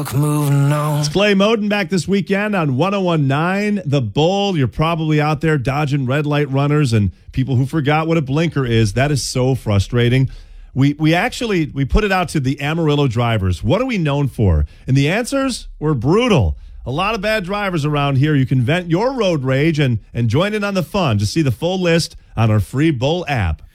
Moving on. It's Clay Moden back this weekend on 1019 The Bull. You're probably out there dodging red light runners and people who forgot what a blinker is. That is so frustrating. We put it out to the Amarillo drivers. What are we known for? And the answers were brutal. A lot of bad drivers around here. You can vent your road rage and join in on the fun. Just see the full list on our free Bull app.